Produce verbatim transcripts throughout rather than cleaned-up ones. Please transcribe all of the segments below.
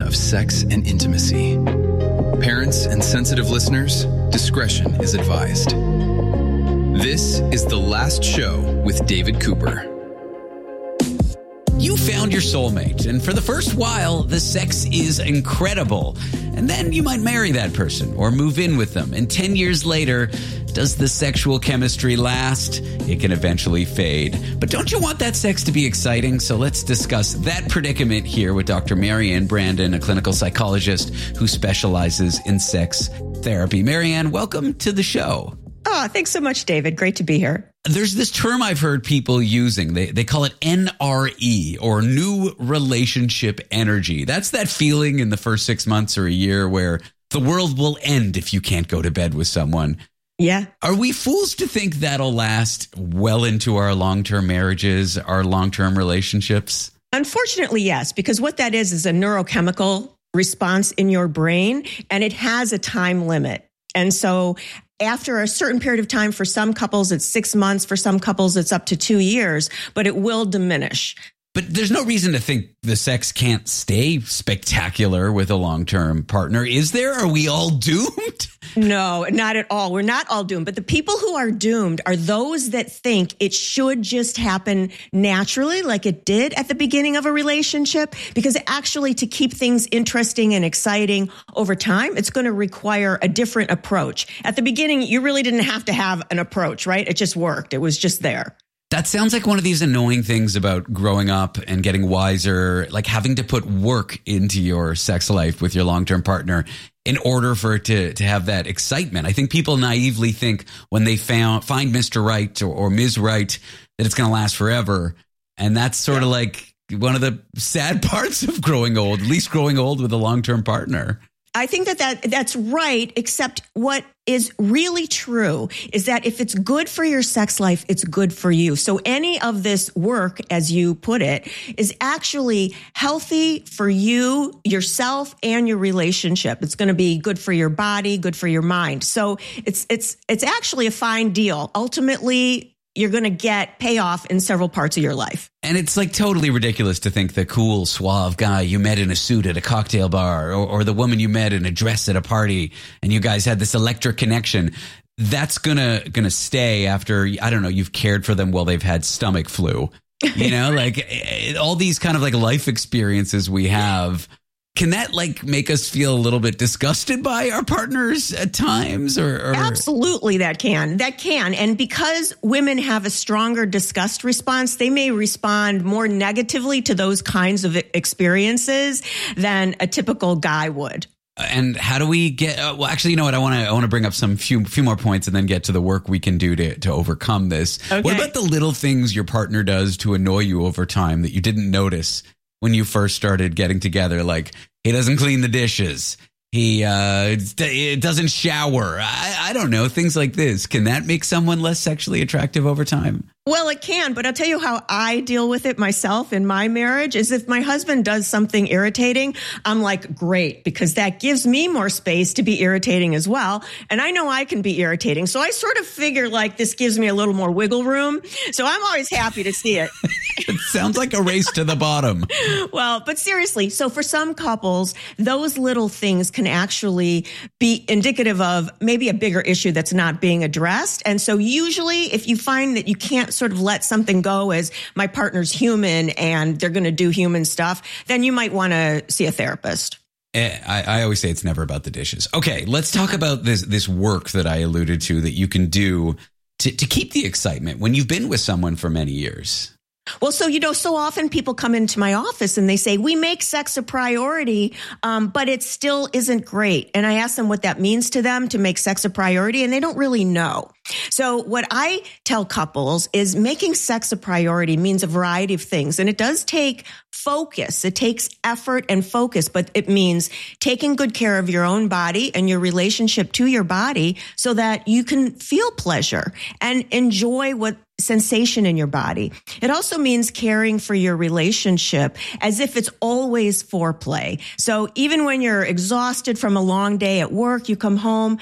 of sex and intimacy. Parents and sensitive listeners, discretion is advised. This is The Last Show with David Cooper. You found your soulmate, and for the first while, the sex is incredible. And then you might marry that person or move in with them. And ten years later, does the sexual chemistry last? It can eventually fade. But don't you want that sex to be exciting? So let's discuss that predicament here with Doctor Marianne Brandon, a clinical psychologist who specializes in sex therapy. Marianne, welcome to the show. Oh, thanks so much, David. Great to be here. There's this term I've heard people using. They they call it N R E, or new relationship energy. That's that feeling in the first six months or a year where the world will end if you can't go to bed with someone. Yeah. Are we fools to think that'll last well into our long-term marriages, our long-term relationships? Unfortunately, yes, because what that is is a neurochemical response in your brain, and it has a time limit. And so after a certain period of time, for some couples, it's six months. For some couples, it's up to two years, but it will diminish. But there's no reason to think the sex can't stay spectacular with a long-term partner. Is there? Are we all doomed? No, not at all. We're not all doomed. But the people who are doomed are those that think it should just happen naturally, like it did at the beginning of a relationship. Because actually, to keep things interesting and exciting over time, it's going to require a different approach. At the beginning, you really didn't have to have an approach, right? It just worked. It was just there. That sounds like one of these annoying things about growing up and getting wiser, like having to put work into your sex life with your long-term partner in order for it to, to have that excitement. I think people naively think when they found, find Mister Right or, or Miz Right that it's going to last forever. And that's sort yeah. of like one of the sad parts of growing old, at least growing old with a long-term partner. I think that, that that's right, except what is really true is that if it's good for your sex life, it's good for you. So any of this work, as you put it, is actually healthy for you, yourself, and your relationship. It's going to be good for your body, good for your mind. So it's it's it's actually a fine deal. Ultimately, you're going to get payoff in several parts of your life. And it's like totally ridiculous to think the cool, suave guy you met in a suit at a cocktail bar, or, or the woman you met in a dress at a party, and you guys had this electric connection. That's gonna gonna stay after, I don't know, you've cared for them while they've had stomach flu. You know, like all these kind of like life experiences we have. Can that like make us feel a little bit disgusted by our partners at times? Or, or Absolutely, that can. That can. And because women have a stronger disgust response, they may respond more negatively to those kinds of experiences than a typical guy would. And how do we get? Uh, well, actually, you know what? I want to I want to bring up some few few more points and then get to the work we can do to to overcome this. Okay. What about the little things your partner does to annoy you over time that you didn't notice when you first started getting together? Like, he doesn't clean the dishes. He uh, doesn't shower. I, I don't know. Things like this. Can that make someone less sexually attractive over time? Well, it can, but I'll tell you how I deal with it myself in my marriage is if my husband does something irritating, I'm like, great, because that gives me more space to be irritating as well. And I know I can be irritating. So I sort of figure like this gives me a little more wiggle room. So I'm always happy to see it. It sounds like a race to the bottom. Well, but seriously, so for some couples, those little things can actually be indicative of maybe a bigger issue that's not being addressed. And so usually if you find that you can't sort of let something go as my partner's human and they're going to do human stuff, then you might want to see a therapist. I, I always say it's never about the dishes. Okay, let's talk about this this work that I alluded to that you can do to, to keep the excitement when you've been with someone for many years. Well, so, you know, so often people come into my office and they say, we make sex a priority, um, but it still isn't great. And I ask them what that means to them to make sex a priority, and they don't really know. So what I tell couples is making sex a priority means a variety of things. And it does take focus. It takes effort and focus, but it means taking good care of your own body and your relationship to your body so that you can feel pleasure and enjoy what sensation in your body. It also means caring for your relationship as if it's always foreplay. So even when you're exhausted from a long day at work, you come home,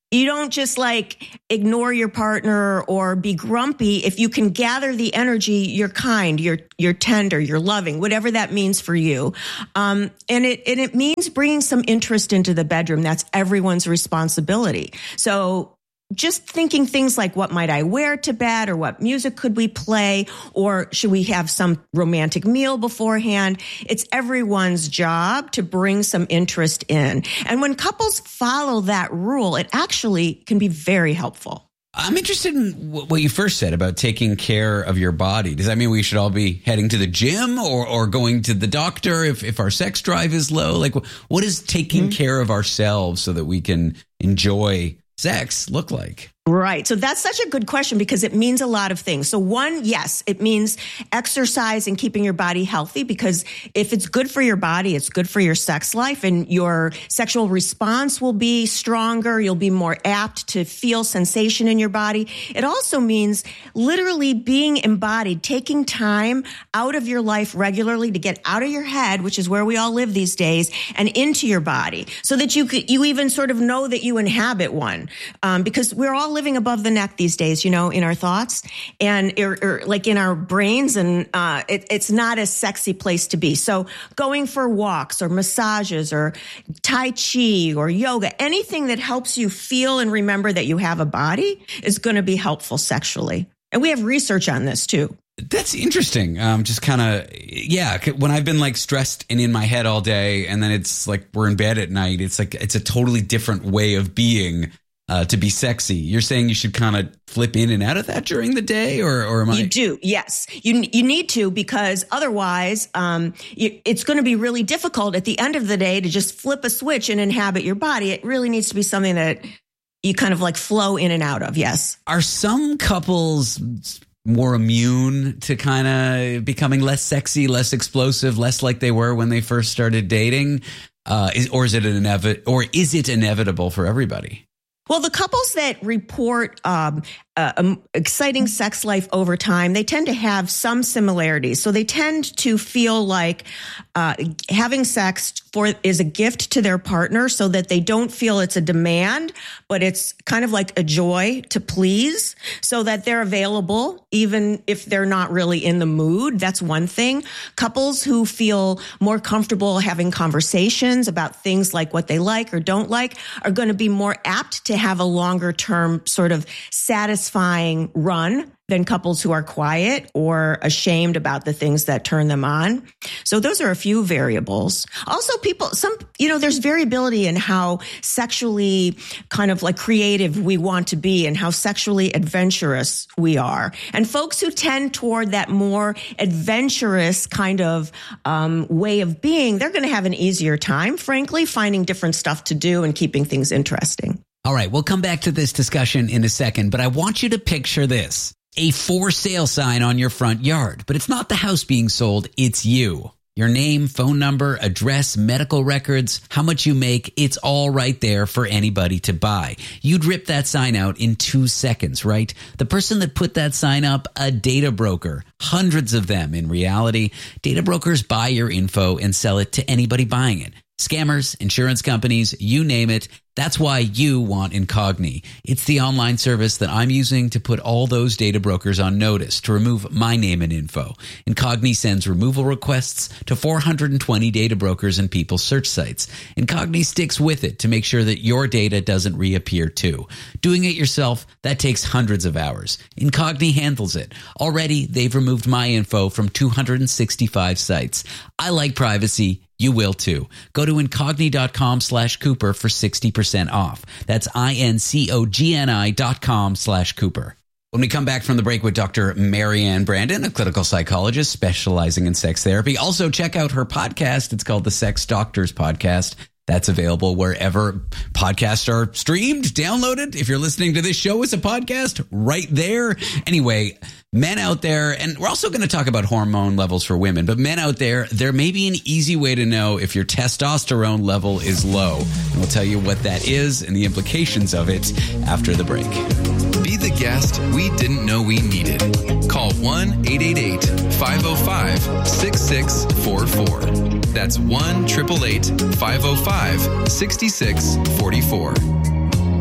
You don't just like ignore your partner or be grumpy. If you can gather the energy, you're kind, you're you're tender, you're loving, whatever that means for you. Um, and it and it means bringing some interest into the bedroom. That's everyone's responsibility. So just thinking things like, what might I wear to bed, or what music could we play, or should we have some romantic meal beforehand? It's everyone's job to bring some interest in. And when couples follow that rule, it actually can be very helpful. I'm interested in what you first said about taking care of your body. Does that mean we should all be heading to the gym or, or going to the doctor if, if our sex drive is low? Like, what is taking mm-hmm. care of ourselves so that we can enjoy sex look like? Right. So that's such a good question because it means a lot of things. So one, yes, it means exercise and keeping your body healthy, because if it's good for your body, it's good for your sex life, and your sexual response will be stronger. You'll be more apt to feel sensation in your body. It also means literally being embodied, taking time out of your life regularly to get out of your head, which is where we all live these days, and into your body, so that you could, you even sort of know that you inhabit one, um, because we're all living above the neck these days, you know, in our thoughts and or, or like in our brains. And uh, it, it's not a sexy place to be. So going for walks or massages or Tai Chi or yoga, anything that helps you feel and remember that you have a body is going to be helpful sexually. And we have research on this too. That's interesting. Um, just kind of, yeah, when I've been like stressed and in my head all day, and then it's like we're in bed at night, it's like it's a totally different way of being. Uh, to be sexy. You're saying you should kind of flip in and out of that during the day, or, or am I? You do, yes. You you need to, because otherwise um, you, it's going to be really difficult at the end of the day to just flip a switch and inhabit your body. It really needs to be something that you kind of like flow in and out of, yes. Are some couples more immune to kind of becoming less sexy, less explosive, less like they were when they first started dating? Uh, is, or is it an inevit- or is it inevitable for everybody? Well, the couples that report um, uh, um, exciting sex life over time, they tend to have some similarities. So they tend to feel like uh, having sex for is a gift to their partner, so that they don't feel it's a demand, but it's kind of like a joy to please, so that they're available even if they're not really in the mood. That's one thing. Couples who feel more comfortable having conversations about things like what they like or don't like are going to be more apt to have a longer term sort of satisfying run than couples who are quiet or ashamed about the things that turn them on. So those are a few variables. Also, people, some, you know, there's variability in how sexually kind of like creative we want to be and how sexually adventurous we are. And folks who tend toward that more adventurous kind of um, way of being, they're going to have an easier time, frankly, finding different stuff to do and keeping things interesting. All right, we'll come back to this discussion in a second, but I want you to picture this. A for sale sign on your front yard, but it's not the house being sold, it's you. Your name, phone number, address, medical records, how much you make, it's all right there for anybody to buy. You'd rip that sign out in two seconds, right? The person that put that sign up, a data broker. Hundreds of them in reality. Data brokers buy your info and sell it to anybody buying it. Scammers, insurance companies, you name it. That's why you want Incogni. It's the online service that I'm using to put all those data brokers on notice to remove my name and info. Incogni sends removal requests to four hundred twenty data brokers and people's search sites. Incogni sticks with it to make sure that your data doesn't reappear too. Doing it yourself, that takes hundreds of hours. Incogni handles it. Already, they've removed my info from two hundred sixty-five sites. I like privacy. You will too. Go to Incogni.com slash Cooper for sixty percent off. That's I-N-C-O-G-N-I dot com slash Cooper. When we come back from the break with Doctor Marianne Brandon, a clinical psychologist specializing in sex therapy. Also, check out her podcast. It's called the Sex Doctors Podcast. That's available wherever podcasts are streamed, downloaded. If you're listening to this show as a podcast, right there. Anyway, men out there, and we're also going to talk about hormone levels for women, but men out there, there may be an easy way to know if your testosterone level is low. And we'll tell you what that is and the implications of it after the break. Be the guest we didn't know we needed. Call one eight eight eight, five oh five, six six four four. That's one eight eight eight, five oh five, six six four four. The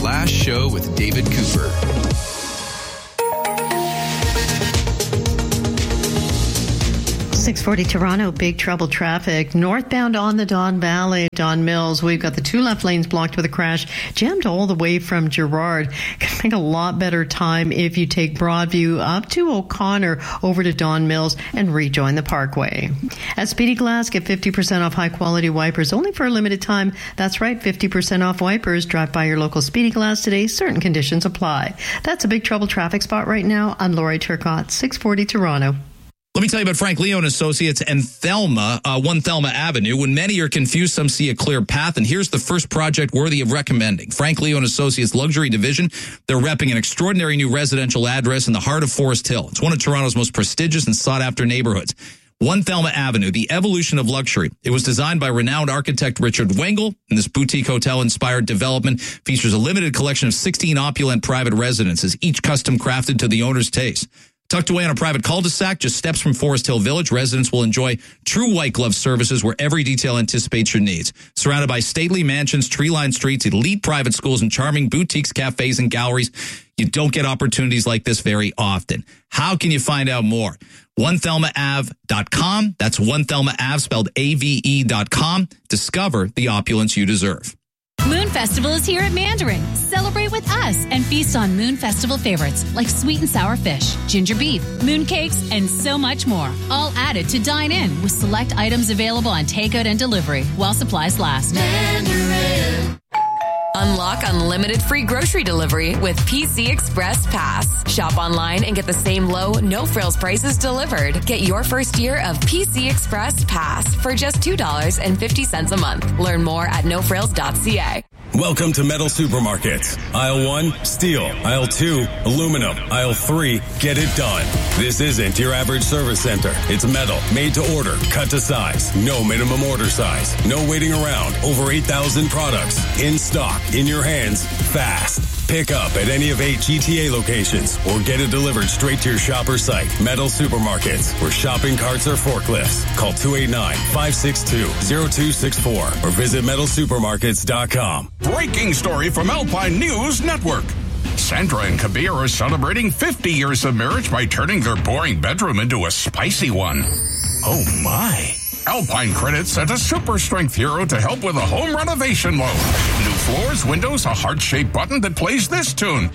last show with David Cooper. six forty Toronto, big trouble traffic. Northbound on the Don Valley, Don Mills. We've got the two left lanes blocked with a crash, jammed all the way from Gerrard. Can make a lot better time if you take Broadview up to O'Connor, over to Don Mills, and rejoin the Parkway. At Speedy Glass, get fifty percent off high-quality wipers only for a limited time. That's right, fifty percent off wipers. Drive by your local Speedy Glass today. Certain conditions apply. That's a big trouble traffic spot right now. I'm Lori Turcotte, six forty Toronto. Let me tell you about Frank Leo and Associates and Thelma, uh, one Thelma Avenue. When many are confused, some see a clear path, and here's the first project worthy of recommending. Frank Leo and Associates Luxury Division. They're repping an extraordinary new residential address in the heart of Forest Hill. It's one of Toronto's most prestigious and sought-after neighborhoods. one Thelma Avenue, the evolution of luxury. It was designed by renowned architect Richard Wengel, and this boutique hotel-inspired development features a limited collection of sixteen opulent private residences, each custom crafted to the owner's taste. Tucked away on a private cul-de-sac, just steps from Forest Hill Village, residents will enjoy true white glove services where every detail anticipates your needs. Surrounded by stately mansions, tree-lined streets, elite private schools, and charming boutiques, cafes, and galleries, you don't get opportunities like this very often. How can you find out more? one thelma ave dot com. That's one Thelma Ave, spelled A V E dot com. Discover the opulence you deserve. Moon Festival is here at Mandarin. Celebrate with us and feast on Moon Festival favorites like sweet and sour fish, ginger beef, moon cakes, and so much more. All added to dine in with select items available on takeout and delivery while supplies last. Mandarin. Unlock unlimited free grocery delivery with P C Express Pass. Shop online and get the same low, no-frills prices delivered. Get your first year of P C Express Pass for just two dollars and fifty cents a month. Learn more at no frills dot c a. Welcome to Metal Supermarkets. Aisle one, steel. Aisle two, aluminum. Aisle three, get it done. This isn't your average service center. It's metal, made to order, cut to size. No minimum order size. No waiting around. Over eight thousand products. In stock, in your hands, fast. Pick up at any of eight G T A locations or get it delivered straight to your shopper site. Metal Supermarkets, where shopping carts are forklifts. Call two eight nine, five six two, zero two six four or visit metal supermarkets dot com. Breaking story from Alpine News Network. Sandra and Kabir are celebrating fifty years of marriage by turning their boring bedroom into a spicy one. Oh my. Alpine Credit sent a super strength hero to help with a home renovation loan. New floors, windows, a heart-shaped button that plays this tune.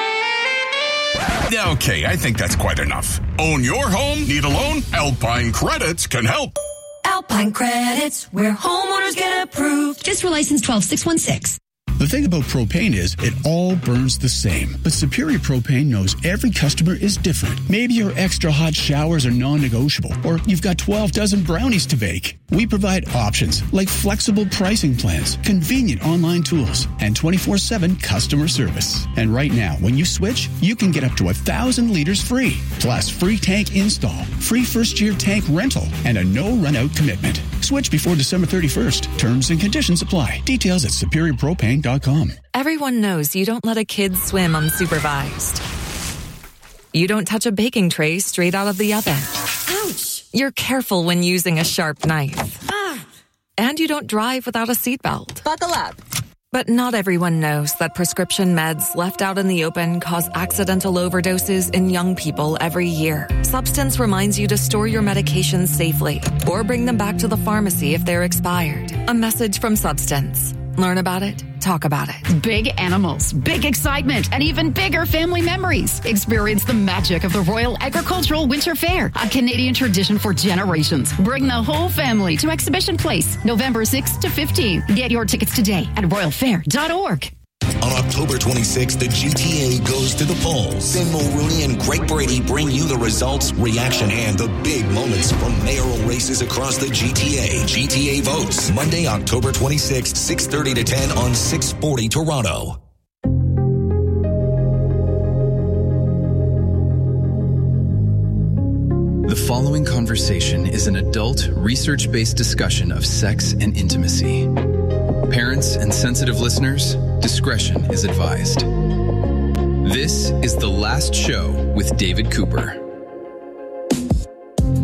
Okay, I think that's quite enough. Own your home? Need a loan? Alpine Credits can help. Alpine Credits, where homeowners get approved. Fiscal license twelve six one six. The thing about propane is it all burns the same. But Superior Propane knows every customer is different. Maybe your extra hot showers are non-negotiable, or you've got twelve dozen brownies to bake. We provide options like flexible pricing plans, convenient online tools, and twenty-four seven customer service. And right now, when you switch, you can get up to one thousand liters free. Plus, free tank install, free first-year tank rental, and a no-run-out commitment. Switch before December thirty-first. Terms and conditions apply. Details at superior propane dot com. Everyone knows you don't let a kid swim unsupervised. You don't touch a baking tray straight out of the oven. Ouch! You're careful when using a sharp knife. Ah! And you don't drive without a seatbelt. Buckle up. But not everyone knows that prescription meds left out in the open cause accidental overdoses in young people every year. Substance reminds you to store your medications safely or bring them back to the pharmacy if they're expired. A message from Substance. Learn about it. Talk about it. Big animals, big excitement, and even bigger family memories. Experience the magic of the Royal Agricultural Winter Fair, a Canadian tradition for generations. Bring the whole family to Exhibition Place, November sixth to fifteenth. Get your tickets today at royal fair dot org. On October twenty-sixth, the G T A goes to the polls. Ben Mulrooney and Greg Brady bring you the results, reaction, and the big moments from mayoral races across the G T A. G T A votes Monday, October twenty-sixth, six thirty to ten on six forty Toronto. The following conversation is an adult, research-based discussion of sex and intimacy. Parents and sensitive listeners, discretion is advised. This is The Last Show with David Cooper. I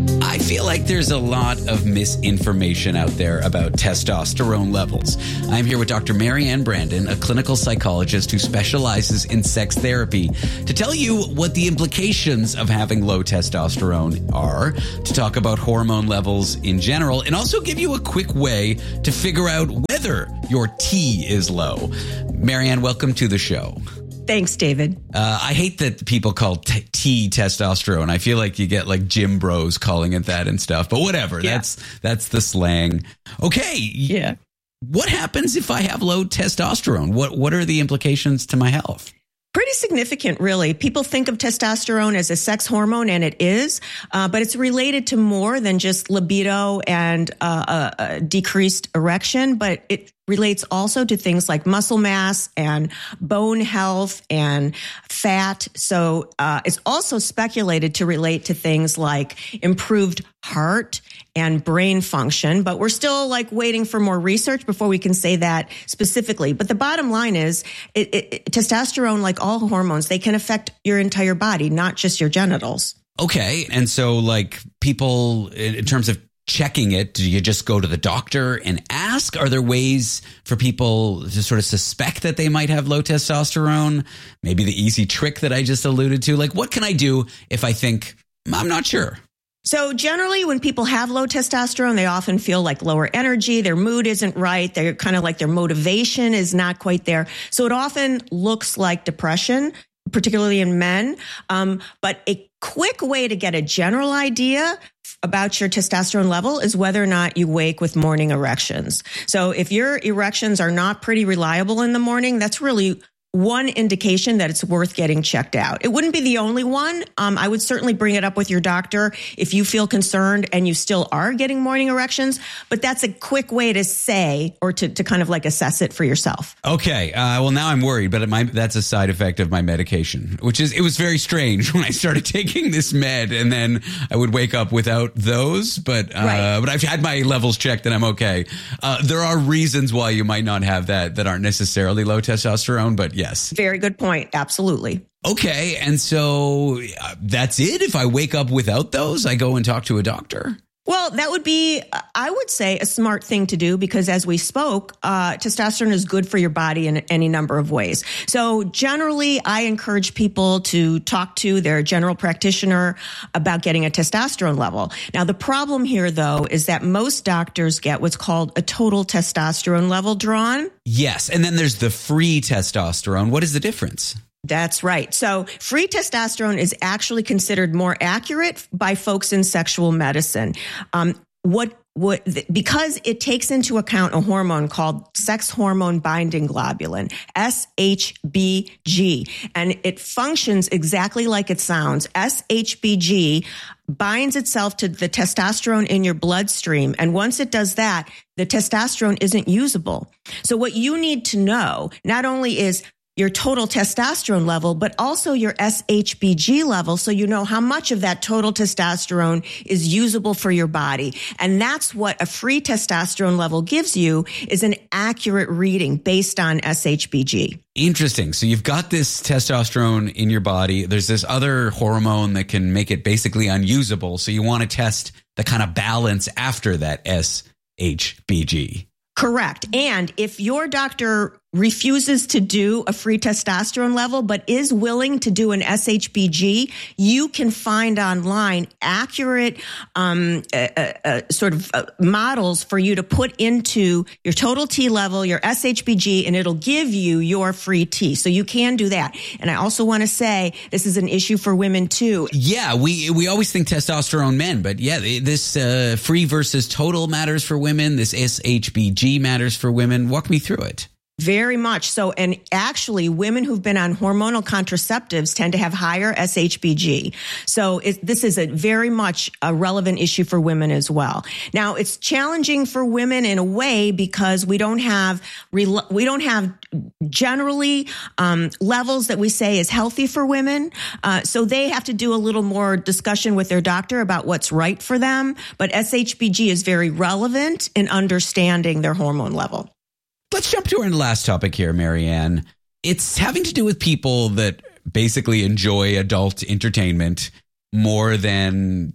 feel like there's a lot of misinformation out there about testosterone levels. I'm here with Doctor Marianne Brandon, a clinical psychologist who specializes in sex therapy, to tell you what the implications of having low testosterone are, to talk about hormone levels in general, and also give you a quick way to figure out whether your T is low. Marianne, welcome to the show. Thanks, David. Uh, I hate that people call t-, T testosterone. I feel like you get like gym bros calling it that and stuff, but whatever. Yeah. That's that's the slang. Okay. Yeah. What happens if I have low testosterone? What what are the implications to my health? Pretty significant, really. People think of testosterone as a sex hormone, and it is, uh, but it's related to more than just libido and uh, a, a decreased erection, but it relates also to things like muscle mass and bone health and fat. So uh, it's also speculated to relate to things like improved heart and brain function, but we're still like waiting for more research before we can say that specifically. But the bottom line is it, it, testosterone, like all hormones, they can affect your entire body, not just your genitals. Okay. And so like people in terms of checking it, do you just go to the doctor and ask? Are there ways for people to sort of suspect that they might have low testosterone? Maybe the easy trick that I just alluded to. Like, what can I do if I think I'm not sure? So generally, when people have low testosterone, they often feel like lower energy, their mood isn't right, they're kind of like their motivation is not quite there. So it often looks like depression, particularly in men. Um, but a quick way to get a general idea about your testosterone level is whether or not you wake with morning erections. So if your erections are not pretty reliable in the morning, that's really one indication that it's worth getting checked out. It wouldn't be the only one. Um, I would certainly bring it up with your doctor if you feel concerned and you still are getting morning erections, but that's a quick way to say or to, to kind of like assess it for yourself. Okay. Uh, well, now I'm worried, but it might, that's a side effect of my medication, which is, it was very strange when I started taking this med and then I would wake up without those, but, uh, right. but I've had my levels checked and I'm okay. Uh, there are reasons why you might not have that, that aren't necessarily low testosterone, but yes. Very good point. Absolutely. Okay. And so uh, that's it. If I wake up without those, I go and talk to a doctor. Well, that would be, I would say, a smart thing to do because as we spoke, uh, testosterone is good for your body in any number of ways. So generally, I encourage people to talk to their general practitioner about getting a testosterone level. Now, the problem here, though, is that most doctors get what's called a total testosterone level drawn. Yes. And then there's the free testosterone. What is the difference? That's right. So free testosterone is actually considered more accurate by folks in sexual medicine. Um, what, what, because it takes into account a hormone called sex hormone binding globulin, S H B G, and it functions exactly like it sounds. S H B G binds itself to the testosterone in your bloodstream. And once it does that, the testosterone isn't usable. So what you need to know not only is your total testosterone level, but also your S H B G level, so you know how much of that total testosterone is usable for your body. And that's what a free testosterone level gives you, is an accurate reading based on S H B G. Interesting. So you've got this testosterone in your body. There's this other hormone that can make it basically unusable. So you want to test the kind of balance after that S H B G. Correct. And if your doctor refuses to do a free testosterone level, but is willing to do an S H B G, you can find online accurate um, uh, uh, sort of uh, models for you to put into your total T level, your S H B G, and it'll give you your free T. So you can do that. And I also want to say this is an issue for women too. Yeah, we we always think testosterone men, but yeah, this uh, free versus total matters for women. This S H B G matters for women. Walk me through it. Very much so. And actually, women who've been on hormonal contraceptives tend to have higher S H B G. So it, this is a very much a relevant issue for women as well. Now, it's challenging for women in a way because we don't have we don't have generally um, levels that we say is healthy for women. Uh, so they have to do a little more discussion with their doctor about what's right for them. But S H B G is very relevant in understanding their hormone level. Let's jump to our last topic here, Marianne. It's having to do with people that basically enjoy adult entertainment more than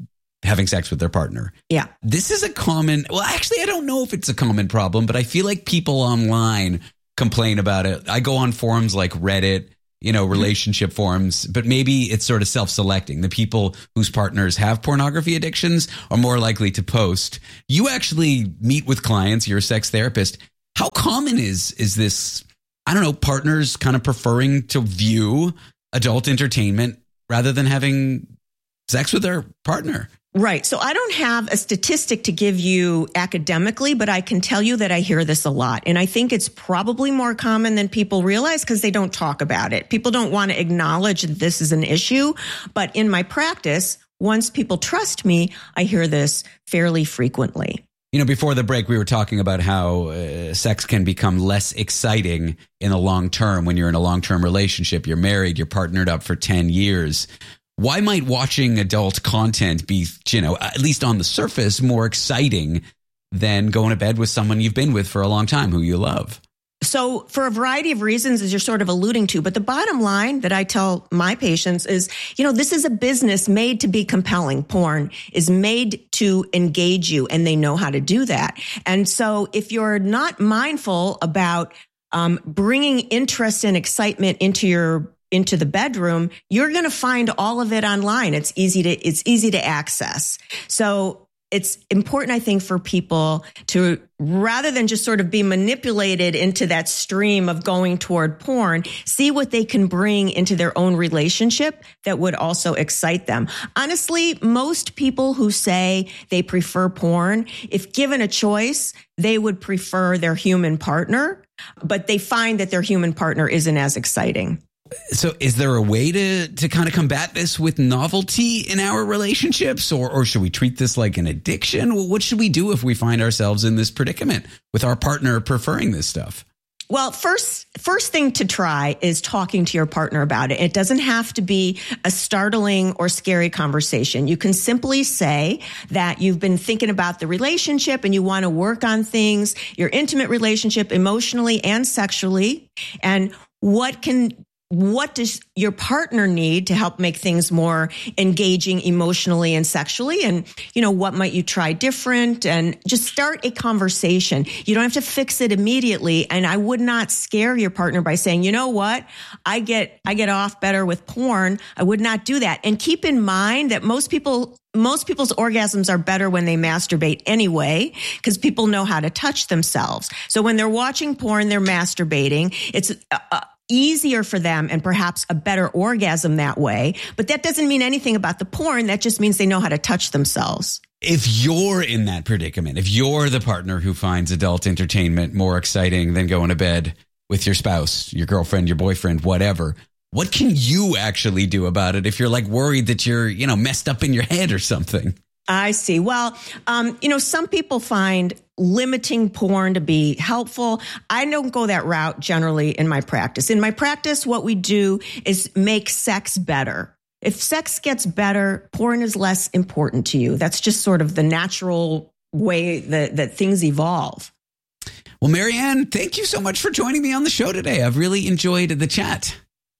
having sex with their partner. Yeah. This is a common, well, actually, I don't know if it's a common problem, but I feel like people online complain about it. I go on forums like Reddit, you know, relationship forums, but maybe it's sort of self-selecting. The people whose partners have pornography addictions are more likely to post. You actually meet with clients. You're a sex therapist. How common is is this, I don't know, partners kind of preferring to view adult entertainment rather than having sex with their partner? Right. So I don't have a statistic to give you academically, but I can tell you that I hear this a lot. And I think it's probably more common than people realize because they don't talk about it. People don't want to acknowledge that this is an issue. But in my practice, once people trust me, I hear this fairly frequently. You know, before the break, we were talking about how uh, sex can become less exciting in the long term when you're in a long-term relationship. You're married, you're partnered up for ten years. Why might watching adult content be, you know, at least on the surface, more exciting than going to bed with someone you've been with for a long time who you love? So for a variety of reasons, as you're sort of alluding to, but the bottom line that I tell my patients is, you know, this is a business made to be compelling. Porn is made to engage you, and they know how to do that. And so if you're not mindful about um, bringing interest and excitement into your into the bedroom, you're going to find all of it online. It's easy to, it's easy to access. So it's important, I think, for people to, rather than just sort of be manipulated into that stream of going toward porn, see what they can bring into their own relationship that would also excite them. Honestly, most people who say they prefer porn, if given a choice, they would prefer their human partner, but they find that their human partner isn't as exciting. So is there a way to, to kind of combat this with novelty in our relationships, or, or should we treat this like an addiction? Well, what should we do if we find ourselves in this predicament with our partner preferring this stuff? Well, first, first thing to try is talking to your partner about it. It doesn't have to be a startling or scary conversation. You can simply say that you've been thinking about the relationship and you want to work on things, your intimate relationship, emotionally and sexually, and what can What does your partner need to help make things more engaging emotionally and sexually? And, you know, what might you try different? And just start a conversation. You don't have to fix it immediately. And I would not scare your partner by saying, you know what, I get, I get off better with porn. I would not do that. And keep in mind that most people Most people's orgasms are better when they masturbate anyway, because people know how to touch themselves. So when they're watching porn, they're masturbating. It's uh, easier for them and perhaps a better orgasm that way. But that doesn't mean anything about the porn. That just means they know how to touch themselves. If you're in that predicament, if you're the partner who finds adult entertainment more exciting than going to bed with your spouse, your girlfriend, your boyfriend, whatever, what can you actually do about it if you're like worried that you're, you know, messed up in your head or something? I see. Well, um, you know, some people find limiting porn to be helpful. I don't go that route generally in my practice. In my practice, what we do is make sex better. If sex gets better, porn is less important to you. That's just sort of the natural way that, that things evolve. Well, Marianne, thank you so much for joining me on the show today. I've really enjoyed the chat.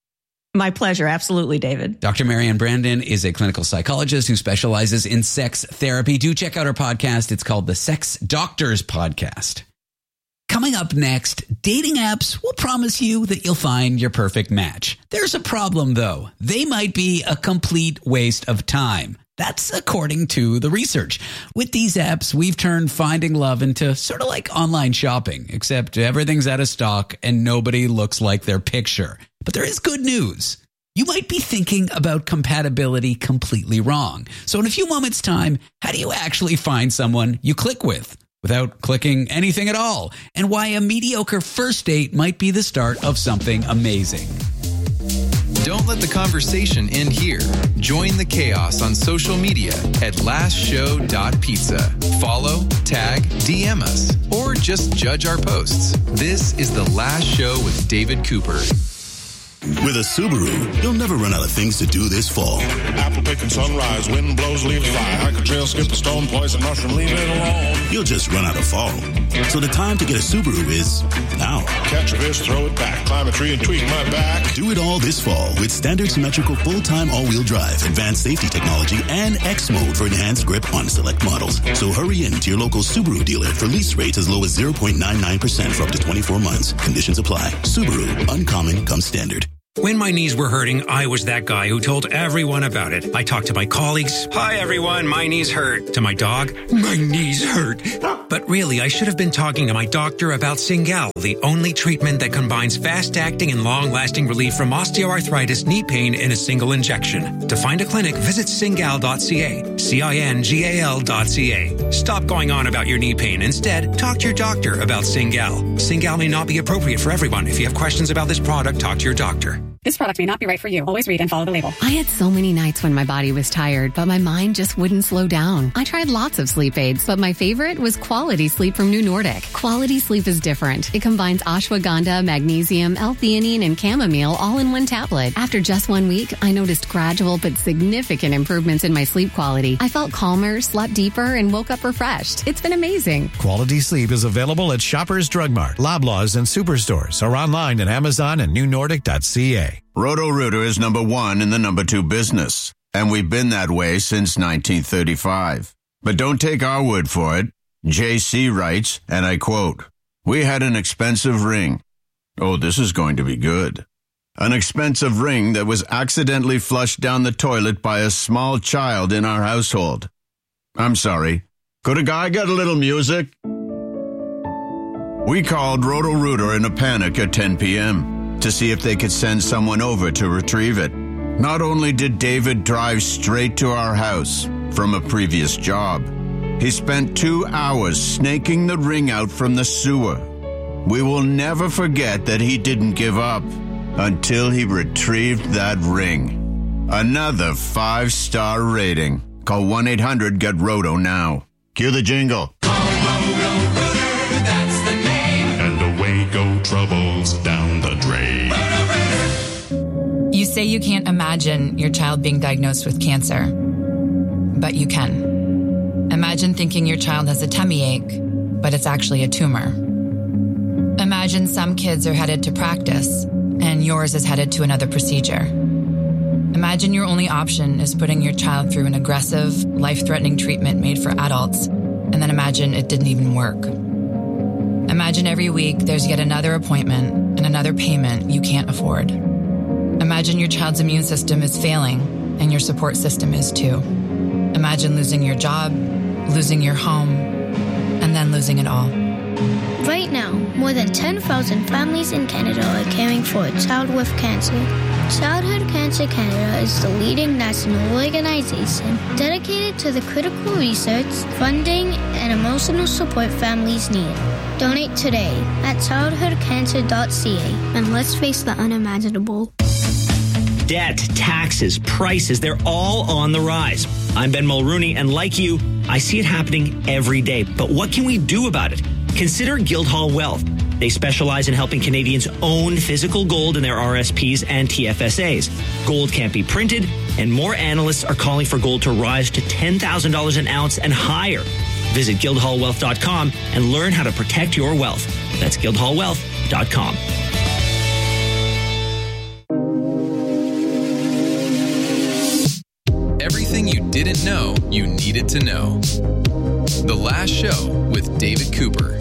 My pleasure. Absolutely, David. Doctor Marianne Brandon is a clinical psychologist who specializes in sex therapy. Do check out her podcast. It's called the Sex Doctors Podcast. Coming up next, dating apps will promise you that you'll find your perfect match. There's a problem, though. They might be a complete waste of time. That's according to the research. With these apps, we've turned finding love into sort of like online shopping, except everything's out of stock and nobody looks like their picture. But there is good news. You might be thinking about compatibility completely wrong. So in a few moments' time, how do you actually find someone you click with without clicking anything at all? And why a mediocre first date might be the start of something amazing. Don't let the conversation end here. Join the chaos on social media at last show dot pizza. Follow, tag, D M us, or just judge our posts. This is The Last Show with David Cooper. With a Subaru, you'll never run out of things to do this fall. Apple picking sunrise, wind blows, leaves fly. Hike a trail, skip a stone, poison mushroom, leave it alone. You'll just run out of fall. So the time to get a Subaru is now. Catch a fish, throw it back, climb a tree and tweak my back. Do it all this fall with standard symmetrical full-time all-wheel drive, advanced safety technology, and X mode for enhanced grip on select models. So hurry in to your local Subaru dealer for lease rates as low as zero point nine nine percent for up to twenty-four months. Conditions apply. Subaru, uncommon comes standard. When my knees were hurting, I was that guy who told everyone about it. I talked to my colleagues. Hi, everyone. My knees hurt. To my dog. My knees hurt. But really, I should have been talking to my doctor about Cingal, the only treatment that combines fast-acting and long-lasting relief from osteoarthritis knee pain in a single injection. To find a clinic, visit cingal dot c a. C I N G A L dot C A. Stop going on about your knee pain. Instead, talk to your doctor about Cingal. Cingal may not be appropriate for everyone. If you have questions about this product, talk to your doctor. This product may not be right for you. Always read and follow the label. I had so many nights when my body was tired, but my mind just wouldn't slow down. I tried lots of sleep aids, but my favorite was Quality Sleep from New Nordic. Quality Sleep is different. It combines ashwagandha, magnesium, L-theanine, and chamomile all in one tablet. After just one week, I noticed gradual but significant improvements in my sleep quality. I felt calmer, slept deeper, and woke up refreshed. It's been amazing. Quality Sleep is available at Shoppers Drug Mart, Loblaws, and Superstores, or online at Amazon and new nordic dot c a. Roto-Rooter is number one in the number two business, and we've been that way since nineteen thirty-five. But don't take our word for it. J C writes, and I quote, "We had an expensive ring. Oh, this is going to be good. An expensive ring that was accidentally flushed down the toilet by a small child in our household. I'm sorry. Could a guy get a little music?" We called Roto-Rooter in a panic at ten p.m. to see if they could send someone over to retrieve it. Not only did David drive straight to our house from a previous job, he spent two hours snaking the ring out from the sewer. We will never forget that he didn't give up until he retrieved that ring. Another five-star rating. Call one eight hundred get roto now. Cue the jingle. Roto-Rooter, that's the name. And away go troubles down the drain. You say you can't imagine your child being diagnosed with cancer, but you can. Imagine thinking your child has a tummy ache, but it's actually a tumor. Imagine some kids are headed to practice, and yours is headed to another procedure. Imagine your only option is putting your child through an aggressive, life-threatening treatment made for adults, and then imagine it didn't even work. Imagine every week there's yet another appointment and another payment you can't afford. Imagine your child's immune system is failing, and your support system is too. Imagine losing your job, losing your home, and then losing it all. Right now, more than ten thousand families in Canada are caring for a child with cancer. Childhood Cancer Canada is the leading national organization dedicated to the critical research, funding, and emotional support families need. Donate today at childhood cancer dot c a and let's face the unimaginable. Debt, taxes, prices, they're all on the rise. I'm Ben Mulrooney, and like you, I see it happening every day. But what can we do about it? Consider Guildhall Wealth. They specialize in helping Canadians own physical gold in their R S Ps and T F S As. Gold can't be printed, and more analysts are calling for gold to rise to ten thousand dollars an ounce and higher. Visit guildhall wealth dot com and learn how to protect your wealth. That's guildhall wealth dot com. Everything you didn't know you needed to know. The Last Show with David Cooper.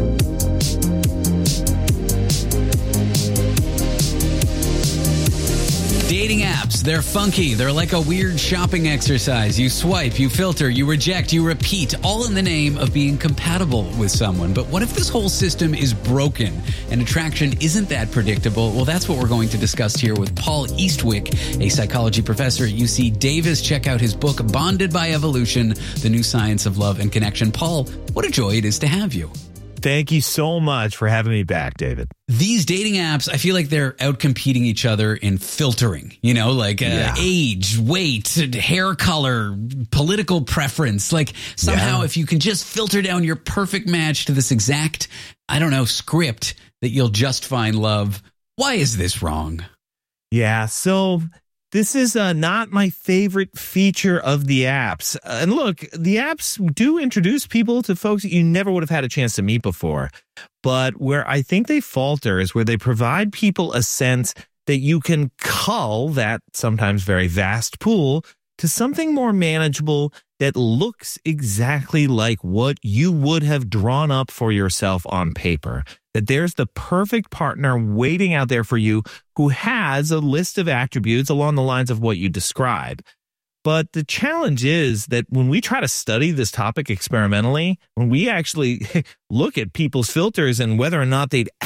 Dating apps, they're funky. They're like a weird shopping exercise. You swipe, you filter, you reject, you repeat, all in the name of being compatible with someone. But what if this whole system is broken and attraction isn't that predictable? Well, that's what we're going to discuss here with Paul Eastwick, a psychology professor at U C Davis. Check out his book, Bonded by Evolution, The New Science of Love and Connection. Paul, what a joy it is to have you. Thank you so much for having me back, David. These dating apps, I feel like they're out competing each other in filtering, you know, like uh, yeah. age, weight, hair color, political preference. Like somehow yeah. if you can just filter down your perfect match to this exact, I don't know, script that you'll just find love. Why is this wrong? Yeah, so this is uh, not my favorite feature of the apps. Uh, and look, the apps do introduce people to folks that you never would have had a chance to meet before. But where I think they falter is where they provide people a sense that you can cull that sometimes very vast pool to something more manageable that looks exactly like what you would have drawn up for yourself on paper. That there's the perfect partner waiting out there for you who has a list of attributes along the lines of what you describe. But the challenge is that when we try to study this topic experimentally, when we actually look at people's filters and whether or not they'd